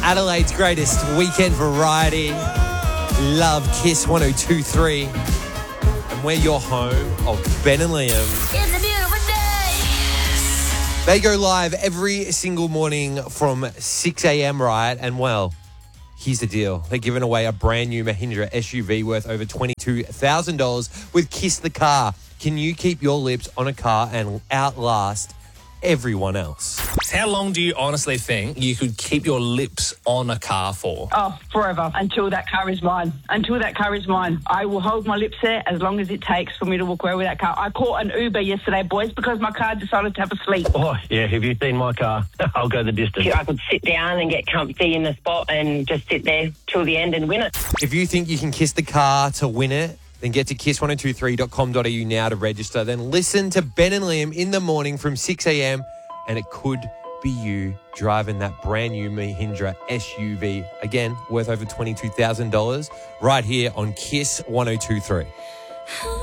Adelaide's greatest weekend variety. Love Kiss 102.3. And we're your home of Ben and Liam. It's a beautiful day. They go live every single morning from 6 a.m, right? And well, here's the deal. They're giving away a brand new Mahindra SUV worth over $22,000 with Kiss the Car. Can you keep your lips on a car and outlast everyone else? How long do you honestly think you could keep your lips on a car for? Oh, forever. Until that car is mine. Until that car is mine. I will hold my lips there as long as it takes for me to walk away with that car. I caught an Uber yesterday, boys, because my car decided to have a sleep. Oh, yeah, have you seen my car? I'll go the distance. I could sit down and get comfy in the spot and just sit there till the end and win it. If you think you can kiss the car to win it, then get to kiss1023.com.au now to register. Then listen to Ben and Liam in the morning from 6 a.m. and it could be you driving that brand new Mahindra SUV. Again, worth over $22,000 right here on Kiss 102.3.